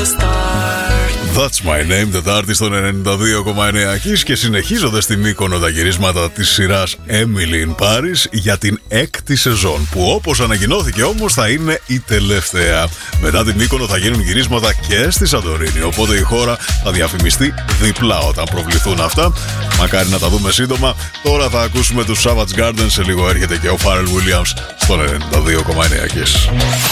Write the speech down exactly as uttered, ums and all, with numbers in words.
That's my name, Τετάρτη στον ενενήντα δύο κόμμα εννέα Kiss και συνεχίζονται στη Μύκονο τα γυρίσματα της σειράς Emily in Paris για την έκτη σεζόν, που όπως ανακοινώθηκε όμως θα είναι η τελευταία. Μετά την Μύκονο θα γίνουν γυρίσματα και στη Σαντορίνη, οπότε η χώρα θα διαφημιστεί διπλά όταν προβληθούν αυτά. Μακάρι να τα δούμε σύντομα. Τώρα θα ακούσουμε τους Savage Garden, σε λίγο έρχεται και ο Pharrell Williams στον ενενήντα δύο κόμμα εννέα Kiss.